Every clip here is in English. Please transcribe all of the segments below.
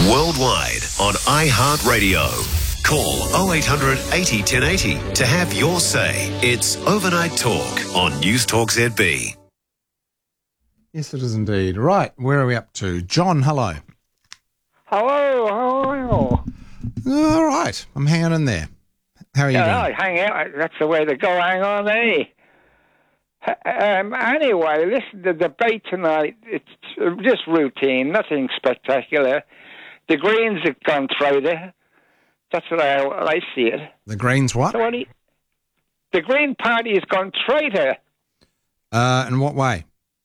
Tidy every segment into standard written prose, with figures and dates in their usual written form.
Worldwide on iHeartRadio. Call 0800 80 1080 to have your say. It's Overnight Talk on News Talk ZB. Yes, it is indeed. Right, where are we up to? John, hello. Hello, how are you? All right, I'm hanging in there. How are you doing? Hang out. That's the way to go. Hang on, eh? Anyway, listen, the debate tonight, it's just routine, nothing spectacular. The Greens have gone traitor. That's what I see it. The Greens what? So the Green Party has gone traitor. In what way?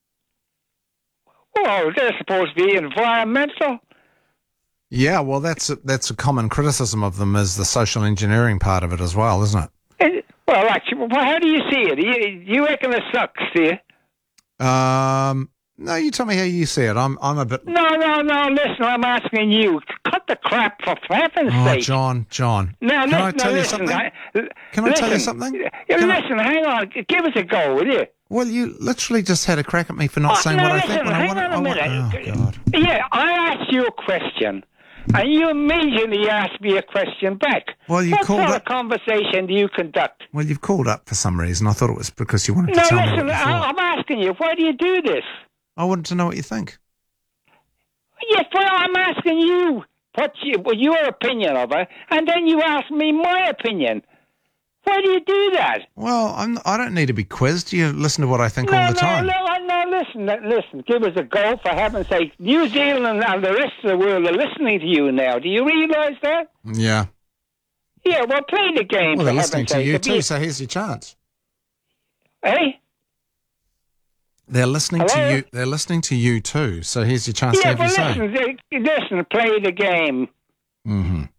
Well, they're supposed to be environmental. Yeah, well, that's a common criticism of them, is the social engineering part of it as well, isn't it? Well, actually, how do you see it? You reckon it sucks, do you? No, you tell me how you see it. I'm a bit... No, listen, I'm asking you. Cut the crap, for heaven's sake. John. Now, Can I tell you something? Can I tell you something? Listen, hang on. Give us a go, will you? Well, you literally just had a crack at me for not saying what I think when I want. Hang on a minute. Oh, God. Yeah, I asked you a question, and you immediately asked me a question back. Well, what sort of conversation do you conduct? Well, you've called up for some reason. I thought it was because you wanted to No, tell me listen, what you thought. I'm asking you, why do you do this? I wanted to know what you think. Yes, well, I'm asking you your opinion of it, and then you ask me my opinion. Why do you do that? Well, I don't need to be quizzed. You listen to what I think all the time. No, listen. Give us a go, for heaven's sake. New Zealand and the rest of the world are listening to you now. Do you realise that? Yeah. Yeah, well, play the game, Well, for they're heaven's listening to sake. you too, so here's your chance. Hey? They're listening Hello? to you. They're listening to you too, so here's your chance to have your say. Listen, play the game. Mm-hmm.